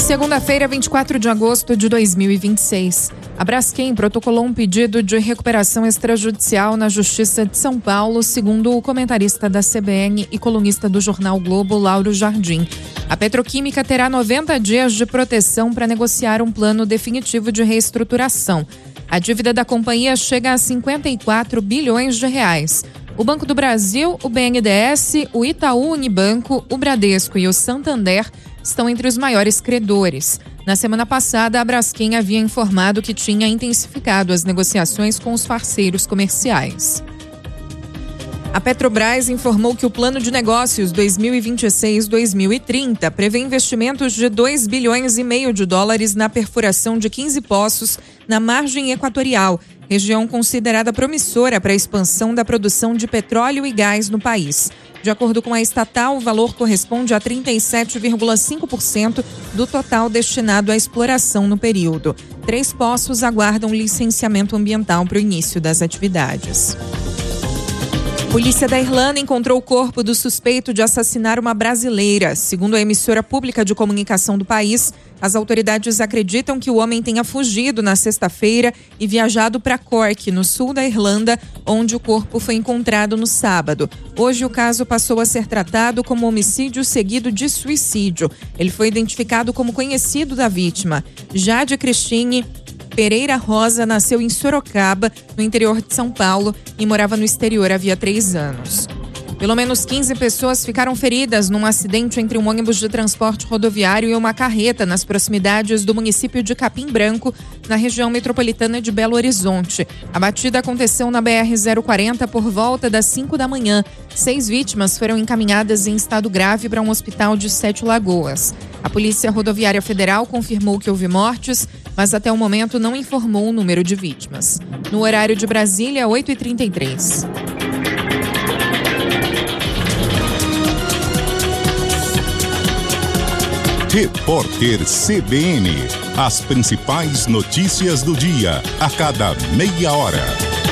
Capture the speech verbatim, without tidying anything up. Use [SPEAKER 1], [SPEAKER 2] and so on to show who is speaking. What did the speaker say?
[SPEAKER 1] Segunda-feira, vinte e quatro de agosto de dois mil e vinte e seis. A Braskem protocolou um pedido de recuperação extrajudicial na Justiça de São Paulo, segundo o comentarista da C B N e colunista do jornal Globo, Lauro Jardim. A petroquímica terá noventa dias de proteção para negociar um plano definitivo de reestruturação. A dívida da companhia chega a cinquenta e quatro bilhões de reais. O Banco do Brasil, o B N D E S, o Itaú Unibanco, o Bradesco e o Santander estão entre os maiores credores. Na semana passada, a Braskem havia informado que tinha intensificado as negociações com os parceiros comerciais. A Petrobras informou que o plano de negócios dois mil e vinte e seis a dois mil e trinta prevê investimentos de dois bilhões e meio de dólares na perfuração de quinze poços na margem equatorial, região considerada promissora para a expansão da produção de petróleo e gás no país. De acordo com a estatal, o valor corresponde a trinta e sete vírgula cinco por cento do total destinado à exploração no período. Três poços aguardam licenciamento ambiental para o início das atividades. Polícia da Irlanda encontrou o corpo do suspeito de assassinar uma brasileira. Segundo a emissora pública de comunicação do país, as autoridades acreditam que o homem tenha fugido na sexta-feira e viajado para Cork, no sul da Irlanda, onde o corpo foi encontrado no sábado. Hoje o caso passou a ser tratado como homicídio seguido de suicídio. Ele foi identificado como conhecido da vítima. Jade Cristine Pereira Rosa nasceu em Sorocaba, no interior de São Paulo, e morava no exterior havia três anos. Pelo menos quinze pessoas ficaram feridas num acidente entre um ônibus de transporte rodoviário e uma carreta nas proximidades do município de Capim Branco, na região metropolitana de Belo Horizonte. A batida aconteceu na B R zero quarenta por volta das cinco da manhã. Seis vítimas foram encaminhadas em estado grave para um hospital de Sete Lagoas. A Polícia Rodoviária Federal confirmou que houve mortes, mas até o momento não informou o número de vítimas. No horário de Brasília, oito e trinta e três.
[SPEAKER 2] Repórter C B N. As principais notícias do dia, a cada meia hora.